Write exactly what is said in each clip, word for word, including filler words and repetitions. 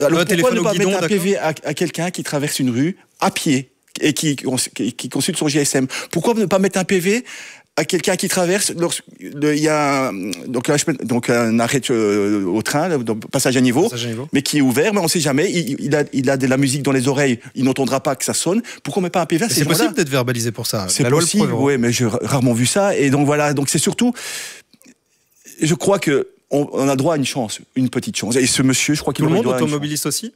Alors ouais, pourquoi ne pas guidon, mettre un P V à, à quelqu'un qui traverse une rue à pied et qui, qui, qui consulte son G S M? Pourquoi ne pas mettre un P V à quelqu'un qui traverse, il y a un, donc, donc un arrêt euh, au train, donc passage à niveau, passage à niveau, mais qui est ouvert, mais on ne sait jamais, il, il, a, il a de la musique dans les oreilles, il n'entendra pas que ça sonne. Pourquoi on ne met pas un P V à ces gens-là? C'est possible d'être verbalisé pour ça. C'est possible, oui, mais j'ai rarement vu ça. Et donc voilà, donc c'est surtout, je crois que on, on a droit à une chance, une petite chance. Et ce monsieur, je crois qu'il Tout le monde, doit automobiliste aussi?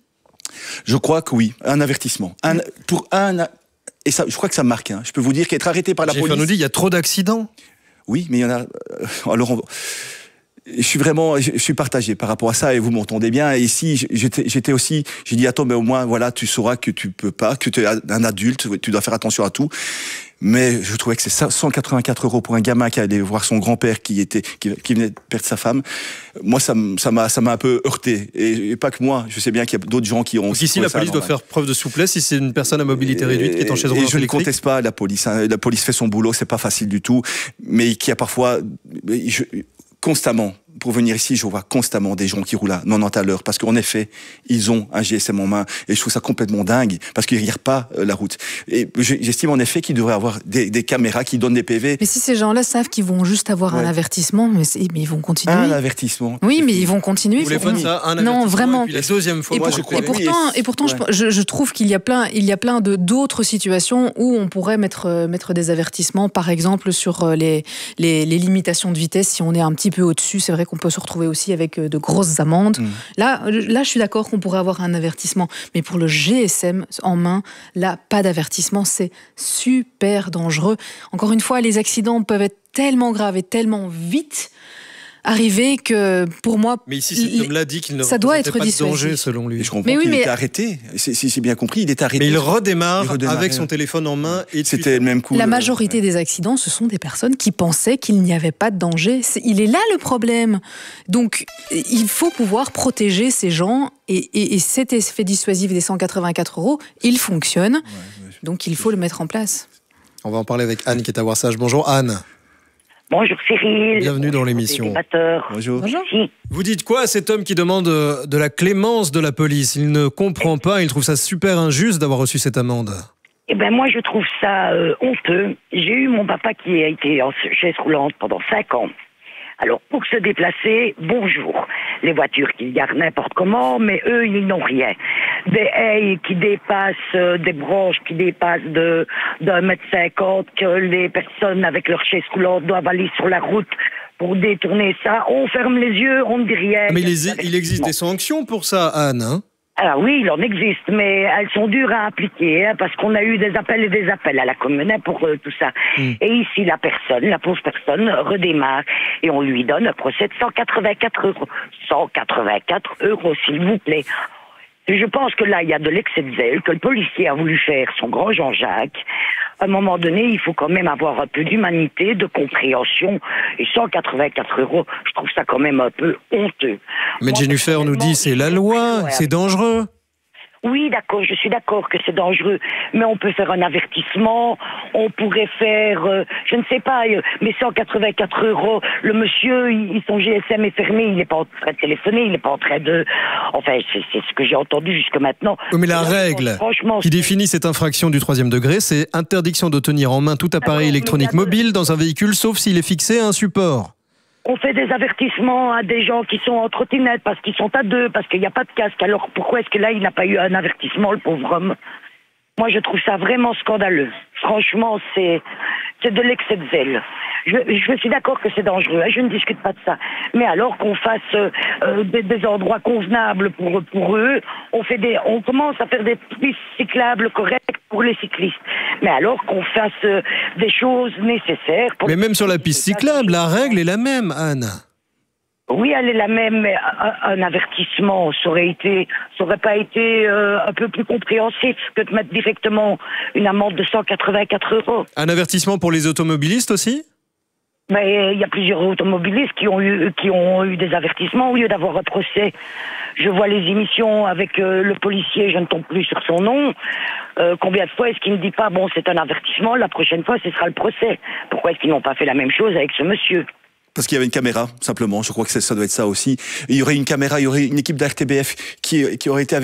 Je crois que oui, un avertissement. Un, pour un... Et ça, je crois que ça marque. Hein. Je peux vous dire qu'être arrêté par la police... nous dit, il y a trop d'accidents. Oui, mais il y en a... Alors, on... je suis vraiment... Je suis partagé par rapport à ça, et vous m'entendez bien. Et ici, j'étais, j'étais aussi... J'ai dit, attends, mais au moins, voilà, tu sauras que tu peux pas, que tu es un adulte, tu dois faire attention à tout. Mais je trouvais que c'est cent quatre-vingt-quatre euros pour un gamin qui allait voir son grand-père qui était qui, qui venait de perdre sa femme. Moi, ça ça m'a ça m'a un peu heurté. Et, et pas que moi. Je sais bien qu'il y a d'autres gens qui ont. Donc ici, la police doit faire preuve de souplesse si c'est une personne à mobilité réduite qui est en chaise roulante. Et je ne conteste pas la police. Hein. La police fait son boulot, c'est pas facile du tout. Mais qui a parfois je, constamment. Pour venir ici, je vois constamment des gens qui roulent à quatre-vingt-dix à l'heure, parce qu'en effet, ils ont un G S M en main, et je trouve ça complètement dingue, parce qu'ils ne regardent pas euh, la route. Et j'estime en effet qu'il devrait y avoir des, des caméras qui donnent des P V. Mais si ces gens-là savent qu'ils vont juste avoir ouais. un avertissement, mais, mais ils vont continuer. Un avertissement. Oui, mais ils vont continuer. Vous voulez faire ça, un avertissement, non, vraiment. Et puis la deuxième fois, et, moi, pour, je crois. Et pourtant, et pourtant ouais. je, je trouve qu'il y a plein, il y a plein de d'autres situations où on pourrait mettre mettre des avertissements, par exemple sur les les, les limitations de vitesse. Si on est un petit peu au-dessus, c'est vrai qu'on peut se retrouver aussi avec de grosses amendes. Mmh. Là, là, je suis d'accord qu'on pourrait avoir un avertissement. Mais pour le G S M en main, là, pas d'avertissement. C'est super dangereux. Encore une fois, les accidents peuvent être tellement graves et tellement vite arriver que, pour moi... Mais ici, cet homme-là dit qu'il ne ça doit être pas dissuasif. de danger, selon lui. Mais je comprends mais oui, qu'il mais... était arrêté. Si c'est bien compris, il est arrêté. Mais il redémarre avec son téléphone en main. Et c'était le même coup. La majorité ouais. des accidents, ce sont des personnes qui pensaient qu'il n'y avait pas de danger. C'est... Il est là le problème. Donc, il faut pouvoir protéger ces gens. Et, et, et cet effet dissuasif des cent quatre-vingt-quatre euros, il fonctionne. Ouais, ouais, donc, il faut le mettre en place. On va en parler avec Anne qui est à Ouarsage. Bonjour Anne. Bonjour Cyril. Bienvenue dans l'émission. Bonjour. Bonjour. Vous dites quoi à cet homme qui demande de la clémence de la police? Il ne comprend pas, il trouve ça super injuste d'avoir reçu cette amende. Eh ben moi je trouve ça euh, honteux. J'ai eu mon papa qui a été en chaise roulante pendant cinq ans. Alors, pour se déplacer, bonjour. Les voitures qui garent n'importe comment, mais eux, ils n'ont rien. Des haies qui dépassent, euh, des branches qui dépassent de d'un mètre cinquante, que les personnes avec leur chaise roulante doivent aller sur la route pour détourner ça. On ferme les yeux, on ne dit rien. Mais il, il existe des sanctions pour ça, Anne, hein? Alors oui, il en existe, mais elles sont dures à appliquer, hein, parce qu'on a eu des appels et des appels à la commune hein, pour euh, tout ça. Mm. Et ici, la personne, la pauvre personne, redémarre et on lui donne un procès de cent quatre-vingt-quatre euros. cent quatre-vingt-quatre euros, s'il vous plaît. Je pense que là, il y a de l'excès de zèle, que le policier a voulu faire son grand Jean-Jacques. À un moment donné, il faut quand même avoir un peu d'humanité, de compréhension. Et cent quatre-vingt-quatre euros, je trouve ça quand même un peu honteux. Mais Moi, Jennifer nous dit c'est la loi, c'est dangereux. Oui, d'accord, je suis d'accord que c'est dangereux, mais on peut faire un avertissement, on pourrait faire, euh, je ne sais pas, euh, mais cent quatre-vingt-quatre euros, le monsieur, il, son G S M est fermé, il n'est pas en train de téléphoner, il n'est pas en train de... Enfin, c'est, c'est ce que j'ai entendu jusque maintenant. Oui, mais la règle qui définit cette infraction du troisième degré, c'est interdiction de tenir en main tout appareil électronique mobile dans un véhicule, sauf s'il est fixé à un support. On fait des avertissements à des gens qui sont en trottinette parce qu'ils sont à deux, parce qu'il n'y a pas de casque. Alors pourquoi est-ce que là, il n'a pas eu un avertissement, le pauvre homme? Moi, je trouve ça vraiment scandaleux. Franchement, c'est, c'est de l'excès de zèle. Je, je suis d'accord que c'est dangereux, hein, je ne discute pas de ça. Mais alors qu'on fasse euh, des, des endroits convenables pour, pour eux, on, fait des, on commence à faire des pistes cyclables correctes pour les cyclistes. Mais alors qu'on fasse euh, des choses nécessaires... Pour mais même sur la piste cyclable, la règle est la même, Anne. Oui, elle est la même, mais un, un avertissement, ça aurait été, ça aurait pas été euh, un peu plus compréhensif que de mettre directement une amende de cent quatre-vingt-quatre euros. Un avertissement pour les automobilistes aussi? Mais il y a plusieurs automobilistes qui ont eu, qui ont eu des avertissements au lieu d'avoir un procès. Je vois les émissions avec euh, le policier, je ne tombe plus sur son nom. Euh, combien de fois est-ce qu'il ne dit pas, bon, c'est un avertissement, la prochaine fois, ce sera le procès? Pourquoi est-ce qu'ils n'ont pas fait la même chose avec ce monsieur? Parce qu'il y avait une caméra, simplement. Je crois que ça, ça doit être ça aussi. Et il y aurait une caméra, il y aurait une équipe d'R T B F qui, qui aurait été avec